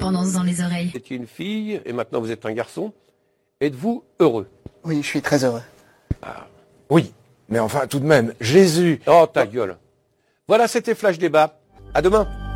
tendance dans les oreilles. Vous étiez une fille et maintenant vous êtes un garçon. Êtes-vous heureux? Oui, je suis très heureux. Oui, mais enfin tout de même, Jésus... Oh ta gueule. Voilà, c'était Flash Débat. À demain.